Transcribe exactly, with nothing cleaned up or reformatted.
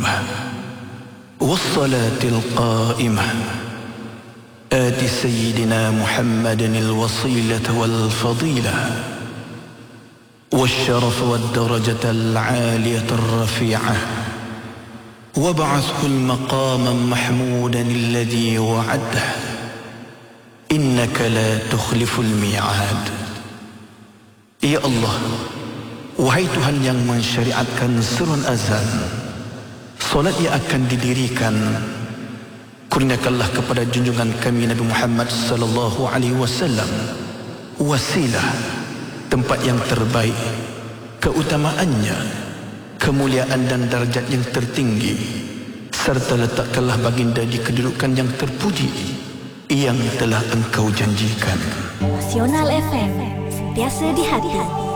الدائمة والصلاة القائمة آت سيدنا محمد الوصيلة والفضيلة والشرف والدرجة العالية الرفيعة وابعثه المقام محمودا الذي وعده إنك لا تخلف الميعاد. Ya Allah, wahai Tuhan yang mensyariatkan serun azan, solat yang akan didirikan, kurniakanlah kepada junjungan kami Nabi Muhammad sallallahu alaihi wasallam wasilah, tempat yang terbaik, keutamaannya, kemuliaan dan darjat yang tertinggi, serta letakkanlah baginda di kedudukan yang terpuji yang telah engkau janjikan. Nasional F M, sentiasa di hati.